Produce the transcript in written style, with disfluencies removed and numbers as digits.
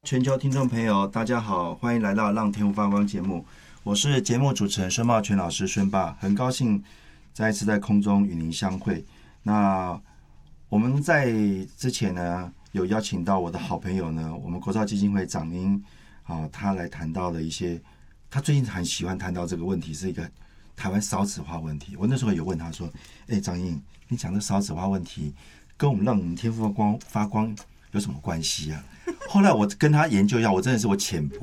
全球听众朋友，大家好，欢迎来到《让天赋发光》节目，我是节目主持人孙茂全老师孙爸，很高兴再一次在空中与您相会。那我们在之前呢，有邀请到我的好朋友呢，我们国造基金会长英他来谈到了一些，他最近很喜欢谈到这个问题，是一个台湾少子化问题。我那时候有问他说：“张英，你讲的少子化问题，跟我们让我们天赋发光有什么关系啊？”后来我跟他研究一下，我真的是我浅薄